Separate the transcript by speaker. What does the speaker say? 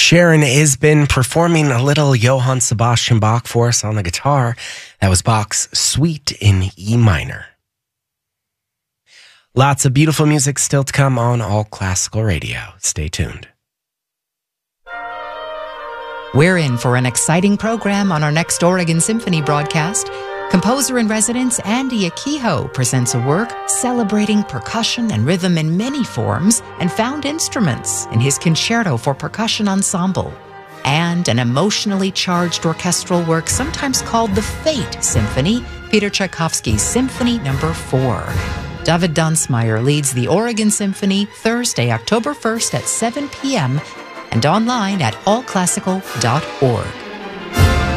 Speaker 1: Sharon Isbin performing a little Johann Sebastian Bach for us on the guitar. That was Bach's Suite in E minor. Lots of beautiful music still to come on All Classical Radio. Stay tuned.
Speaker 2: We're in for an exciting program on our next Oregon Symphony broadcast. Composer-in-residence Andy Akiho presents a work celebrating percussion and rhythm in many forms and found instruments in his Concerto for Percussion Ensemble, and an emotionally charged orchestral work sometimes called the Fate Symphony, Peter Tchaikovsky's Symphony No. 4. David Dunsmeyer leads the Oregon Symphony Thursday, October 1st at 7 p.m. and online at allclassical.org.